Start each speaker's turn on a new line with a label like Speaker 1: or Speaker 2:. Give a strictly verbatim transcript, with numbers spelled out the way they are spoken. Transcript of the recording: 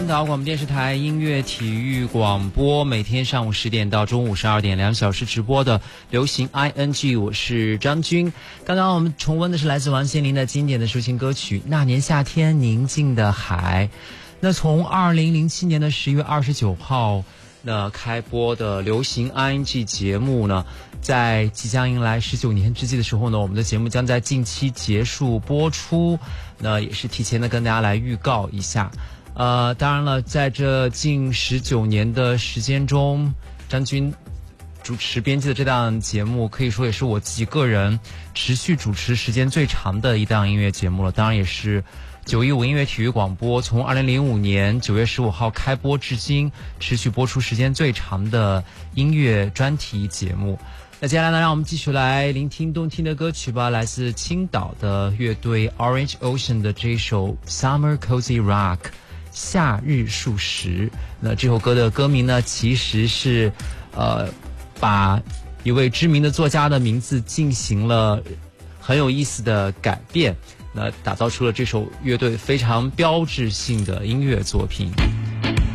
Speaker 1: 青岛广播电视台音乐体育广播，每天上午十点到中午十二点，两小时直播的流行 I N G， 我是张军。刚刚我们重温的是来自王心凌的经典的抒情歌曲《那年夏天宁静的海》。那从二零零七年的十月二十九号那开播的流行 I N G 节目呢，在即将迎来十九年之际的时候呢，我们的节目将在近期结束播出，那也是提前的跟大家来预告一下。呃，当然了，在这近十九年的时间中，张军主持编辑的这档节目，可以说也是我自己个人持续主持时间最长的一档音乐节目了。当然也是九一五音乐体育广播从二零零五年九月十五号开播至今，持续播出时间最长的音乐专题节目。那接下来呢，让我们继续来聆听动听的歌曲吧，来自青岛的乐队 Orange Ocean 的这首 Summer Cozy Rock 夏日数十。那这首歌的歌名呢，其实是呃把一位知名的作家的名字进行了很有意思的改变，那打造出了这首乐队非常标志性的音乐作品。